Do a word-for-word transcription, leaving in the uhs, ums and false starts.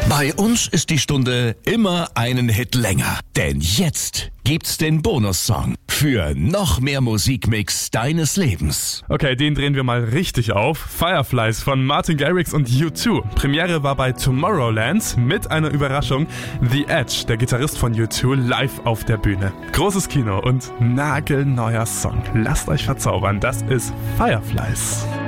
Bei uns ist die Stunde immer einen Hit länger. Denn jetzt gibt's den Bonussong für noch mehr Musikmix deines Lebens. Okay, den drehen wir mal richtig auf. Fireflies von Martin Garrix und U zwei. Premiere war bei Tomorrowland mit einer Überraschung. The Edge, der Gitarrist von U zwei, live auf der Bühne. Großes Kino und nagelneuer Song. Lasst euch verzaubern, das ist Fireflies.